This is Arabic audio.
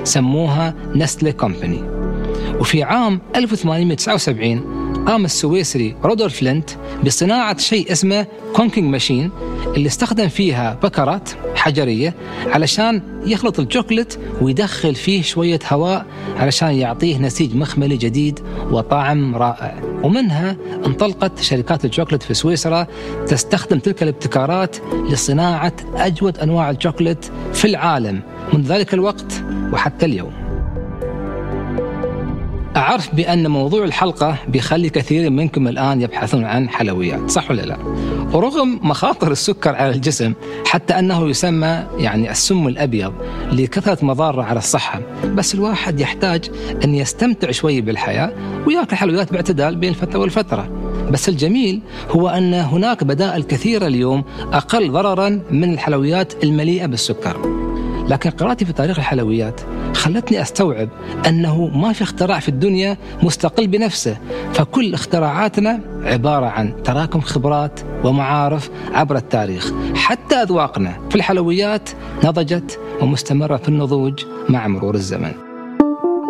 سموها نستلي كومباني. وفي عام 1879 قام السويسري رودولف فلينت بصناعة شيء اسمه كونكينج ماشين، اللي استخدم فيها بكرات حجرية علشان يخلط الشوكولات ويدخل فيه شوية هواء علشان يعطيه نسيج مخملي جديد وطعم رائع. ومنها انطلقت شركات الشوكولات في سويسرا تستخدم تلك الابتكارات لصناعة أجود أنواع الشوكولات في العالم منذ ذلك الوقت وحتى اليوم. أعرف بأن موضوع الحلقة بيخلي كثير منكم الآن يبحثون عن حلويات، صح ولا لا؟ ورغم مخاطر السكر على الجسم، حتى أنه يسمى السم الأبيض لكثرة مضاره على الصحة، بس الواحد يحتاج أن يستمتع شوي بالحياة ويأكل حلويات باعتدال بين فترة والفترة. بس الجميل هو أن هناك بدائل كثيرة اليوم أقل ضرراً من الحلويات المليئة بالسكر. لكن قراءتي في تاريخ الحلويات خلتني أستوعب أنه ما في اختراع في الدنيا مستقل بنفسه، فكل اختراعاتنا عبارة عن تراكم خبرات ومعارف عبر التاريخ. حتى أذواقنا في الحلويات نضجت ومستمرة في النضوج مع مرور الزمن.